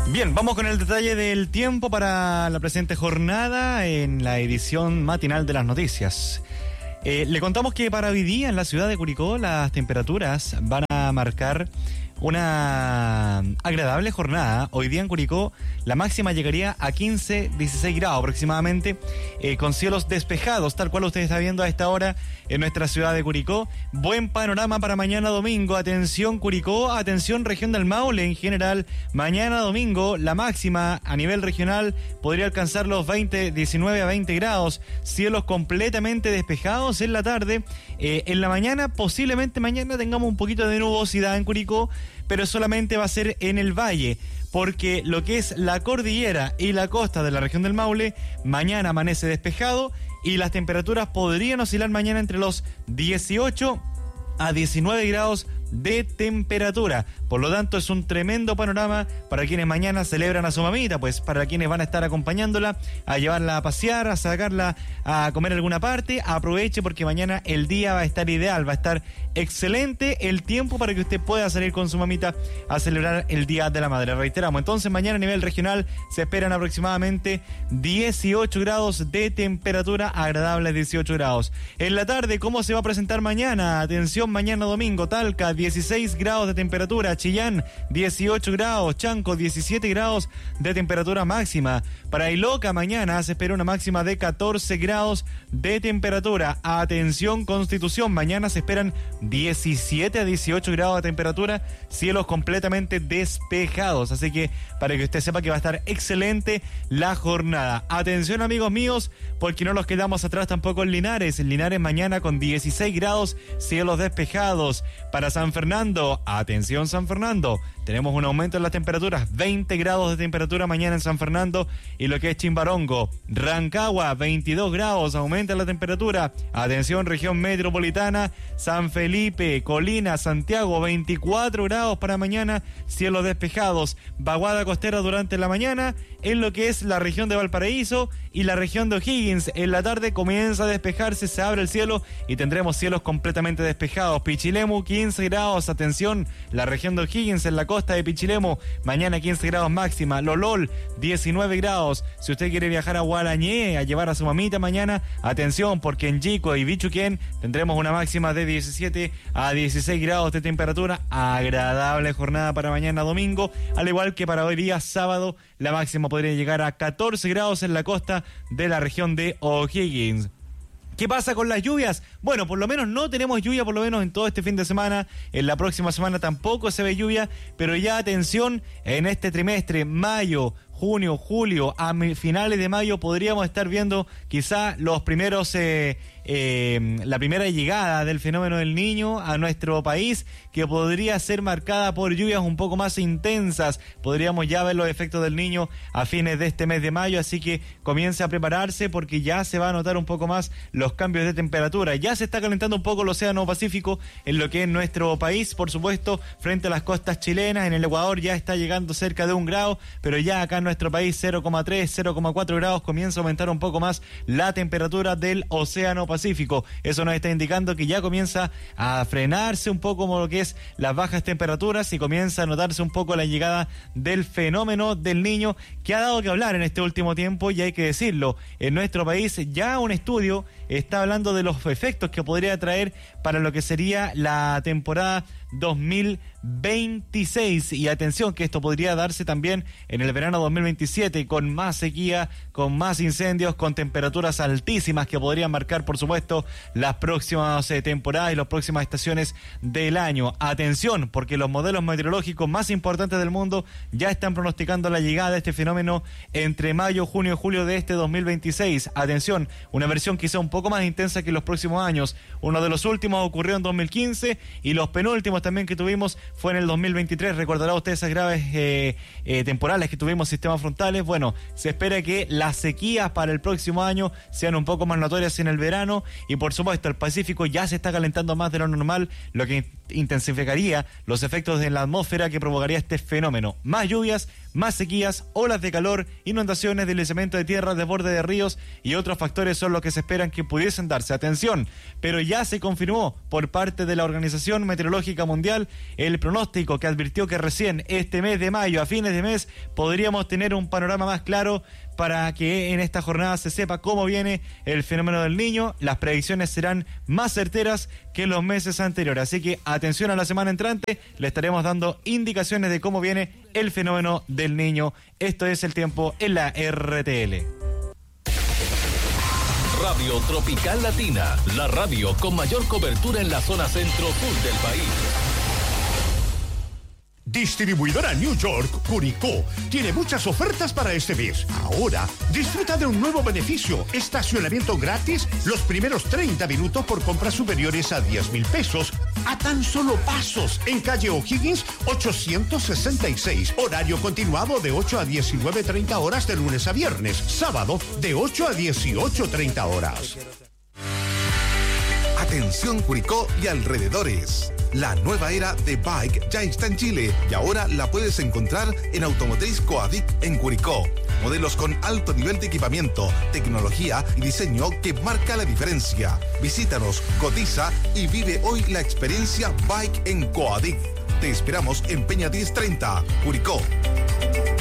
Bien, vamos con el detalle del tiempo para la presente jornada en la edición matinal de las noticias. Le contamos que para hoy día en la ciudad de Curicó las temperaturas van a marcar una agradable jornada. Hoy día en Curicó la máxima llegaría a 15-16 grados aproximadamente, con cielos despejados, tal cual usted está viendo a esta hora en nuestra ciudad de Curicó. Buen panorama para mañana domingo. Atención Curicó, atención región del Maule en general. Mañana domingo la máxima a nivel regional podría alcanzar los 19 a 20 grados. Cielos completamente despejados en la tarde. En la mañana, posiblemente mañana tengamos un poquito de nubosidad en Curicó, pero solamente va a ser en el valle, porque lo que es la cordillera y la costa de la región del Maule, mañana amanece despejado y las temperaturas podrían oscilar mañana entre los 18 a 19 grados de temperatura. Por lo tanto, es un tremendo panorama para quienes mañana celebran a su mamita, pues para quienes van a estar acompañándola, a llevarla a pasear, a sacarla a comer alguna parte. Aproveche porque mañana el día va a estar ideal, va a estar excelente el tiempo para que usted pueda salir con su mamita a celebrar el Día de la Madre. Reiteramos, entonces mañana a nivel regional se esperan aproximadamente 18 grados de temperatura, agradables 18 grados. En la tarde, ¿cómo se va a presentar mañana? Atención, mañana domingo, Talca 16 grados de temperatura, Chillán 18 grados, Chanco 17 grados de temperatura máxima. Para Iloca mañana se espera una máxima de 14 grados de temperatura. Atención Constitución, mañana se esperan 17 a 18 grados de temperatura, cielos completamente despejados, así que para que usted sepa que va a estar excelente la jornada. Atención amigos míos, porque no nos quedamos atrás tampoco en Linares. En Linares mañana con 16 grados, cielos despejados. Para San Fernando, atención San Fernando, tenemos un aumento en las temperaturas, 20 grados de temperatura mañana en San Fernando. Y lo que es Chimbarongo, Rancagua 22 grados, aumenta la temperatura. Atención región metropolitana, San Felipe, Colina, Santiago 24 grados para mañana, cielos despejados. Vaguada costera durante la mañana, en lo que es la región de Valparaíso y la región de O'Higgins. En la tarde comienza a despejarse, se abre el cielo y tendremos cielos completamente despejados. Pichilemu 15 grados, atención, la región de O'Higgins en la costa de Pichilemu, mañana 15 grados máxima. Lolol 19 grados. Si usted quiere viajar a Guarañé a llevar a su mamita mañana, atención, porque en Yico y Bichuquén tendremos una máxima de 17 a 16 grados de temperatura. Agradable jornada para mañana domingo, al igual que para hoy día sábado, la máxima podría llegar a 14 grados en la costa de la región de O'Higgins. ¿Qué pasa con las lluvias? Bueno, por lo menos no tenemos lluvia, por lo menos en todo este fin de semana. En la próxima semana tampoco se ve lluvia, pero ya atención, en este trimestre, mayo, junio, julio, a finales de mayo podríamos estar viendo quizá los primeros, la primera llegada del fenómeno del Niño a nuestro país, que podría ser marcada por lluvias un poco más intensas. Podríamos ya ver los efectos del Niño a fines de este mes de mayo, así que comience a prepararse porque ya se va a notar un poco más los cambios de temperatura. Ya se está calentando un poco el océano Pacífico en lo que es nuestro país, por supuesto, frente a las costas chilenas. En el Ecuador ya está llegando cerca de 1 grado, pero ya acá en nuestro país 0,3, 0,4 grados, comienza a aumentar un poco más la temperatura del océano Pacífico. Eso nos está indicando que ya comienza a frenarse un poco como lo que es las bajas temperaturas y comienza a notarse un poco la llegada del fenómeno del Niño, que ha dado que hablar en este último tiempo, y hay que decirlo, en nuestro país ya un estudio está hablando de los efectos que podría traer para lo que sería la temporada 2026, y atención que esto podría darse también en el verano 2027 con más sequía, con más incendios, con temperaturas altísimas que podrían marcar por supuesto las próximas temporadas y las próximas estaciones del año. Atención, porque los modelos meteorológicos más importantes del mundo ya están pronosticando la llegada de este fenómeno entre mayo, junio y julio de este 2026. Atención, una versión quizá un poco más intensa que en los próximos años. Uno de los últimos ocurrió en 2015 y los penúltimos también que tuvimos fue en el 2023. Recordará usted esas graves temporales que tuvimos, sistemas frontales. Bueno, se espera que las sequías para el próximo año sean un poco más notorias en el verano, y por supuesto el Pacífico ya se está calentando más de lo normal, lo que intensificaría los efectos en la atmósfera que provocaría este fenómeno. Más lluvias, más sequías, olas de calor, inundaciones, deslizamiento de tierra, desborde de ríos y otros factores son los que se esperan que pudiesen darse. Atención, pero ya se confirmó por parte de la Organización Meteorológica Mundial el pronóstico que advirtió que recién este mes de mayo, a fines de mes, podríamos tener un panorama más claro para que en esta jornada se sepa cómo viene el fenómeno del Niño. Las predicciones serán más certeras que los meses anteriores. Así que atención a la semana entrante, le estaremos dando indicaciones de cómo viene el fenómeno del Niño. Esto es El Tiempo en la RTL. Radio Tropical Latina, la radio con mayor cobertura en la zona centro-sur del país. Distribuidora New York, Curicó, tiene muchas ofertas para este mes. Ahora, disfruta de un nuevo beneficio, estacionamiento gratis los primeros 30 minutos por compras superiores a 10,000 pesos, a tan solo pasos, en calle O'Higgins 866. Horario continuado de 8 a 19:30 horas de lunes a viernes, sábado de 8 a 18:30 horas. Atención Curicó y alrededores. La nueva era de Bike ya está en Chile y ahora la puedes encontrar en Automotriz Coadic en Curicó. Modelos con alto nivel de equipamiento, tecnología y diseño que marca la diferencia. Visítanos, cotiza y vive hoy la experiencia Bike en Coadic. Te esperamos en Peña 1030, Curicó.